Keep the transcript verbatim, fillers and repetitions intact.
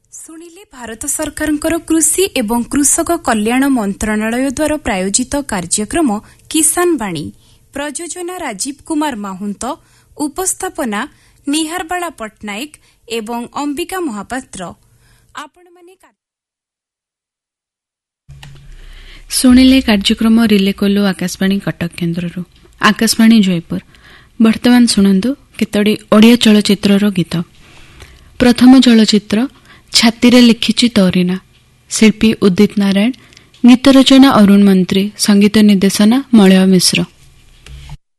ଶୁଣିଲେ ଭାରତ ସରକାରଙ୍କର କୃଷି ଏବଂ କୃଷକ କଲ୍ୟାଣ ମନ୍ତ୍ରଣାଳୟ ଦ୍ୱାରା ପ୍ରାୟୋଜିତ କାର୍ଯ୍ୟକ୍ରମ କିଷାନ ବାଣୀ। ପ୍ରଯୋଜନା ରାଜୀବ କୁମାର ମାହୁନ୍ତ, ଉପସ୍ଥାପନା ନିହାରବାଳା ପଟ୍ଟନାୟକ ଏବଂ ଅମ୍ବିକା ମହାପାତ୍ର। ଆପଣମାନେ ଶୁଣିଲେ କାର୍ଯ୍ୟକ୍ରମ ରିଲେ କଲୁ ଆକାଶବାଣୀ କଟକ କେନ୍ଦ୍ରରୁ। ଆକାଶବାଣୀ ଜୟପୁର। ବର୍ତ୍ତମାନ ଶୁଣନ୍ତୁ କେତୋଟି ଓଡ଼ିଆ ଚଳଚ୍ଚିତ୍ରର ଗୀତ। ପ୍ରଥମ ଚଳଚ୍ଚିତ୍ର ଛାତିରେ ଲେଖିଛି ତୋରିନା, ଶିଳ୍ପୀ ଉଦିତ ନାରାୟଣ, ଗୀତ ରଚନା ଅରୁଣ ମନ୍ତ୍ରୀ, ସଙ୍ଗୀତ ନିର୍ଦ୍ଦେଶନା ମଳୟ ମିଶ୍ର।